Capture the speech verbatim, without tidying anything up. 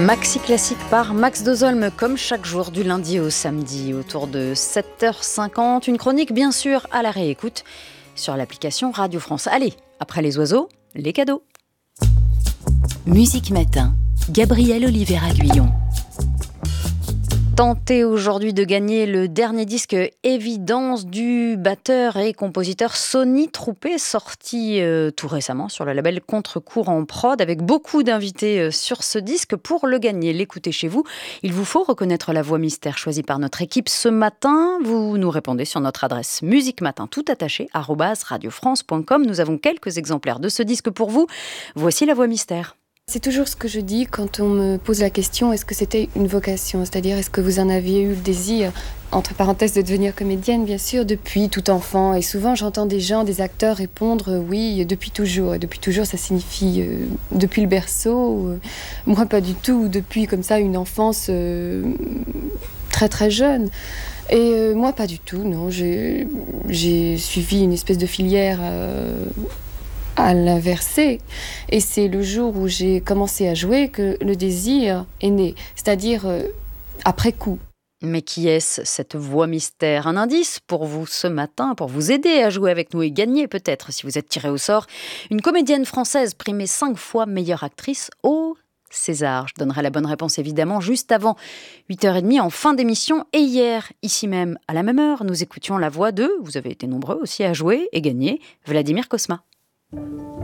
Maxi classique par Max Dozolme, comme chaque jour du lundi au samedi, autour de sept heures cinquante. Une chronique bien sûr à la réécoute sur l'application Radio France. Allez, après les oiseaux, les cadeaux. Musique Matin, Gabriel Oliveira-Guillon. Tentez aujourd'hui de gagner le dernier disque Évidence du batteur et compositeur Sonny Troupé, sorti euh, tout récemment sur le label Contre-Courant Prod, avec beaucoup d'invités euh, sur ce disque. Pour le gagner, l'écouter chez vous, il vous faut reconnaître la voix mystère choisie par notre équipe ce matin. Vous nous répondez sur notre adresse musiquematin tout attaché arobase radiofrance point com. Nous avons quelques exemplaires de ce disque pour vous. Voici la voix mystère. C'est toujours ce que je dis quand on me pose la question, est-ce que c'était une vocation ? C'est-à-dire, est-ce que vous en aviez eu le désir, entre parenthèses, de devenir comédienne, bien sûr, depuis tout enfant. Et souvent, j'entends des gens, des acteurs répondre euh, oui, depuis toujours. Et depuis toujours, ça signifie euh, depuis le berceau. Euh, moi, pas du tout. Depuis, comme ça, une enfance euh, très, très jeune. Et euh, moi, pas du tout, non. J'ai, j'ai suivi une espèce de filière... Euh, à l'inversé. Et c'est le jour où j'ai commencé à jouer que le désir est né, c'est-à-dire euh, après coup. Mais qui est-ce, cette voix mystère ? Un indice pour vous ce matin, pour vous aider à jouer avec nous et gagner peut-être, si vous êtes tiré au sort, une comédienne française primée cinq fois meilleure actrice au César. Je donnerai la bonne réponse évidemment juste avant huit heures trente en fin d'émission. Et hier, ici même, à la même heure, nous écoutions la voix de, vous avez été nombreux aussi à jouer et gagner, Vladimir Cosma.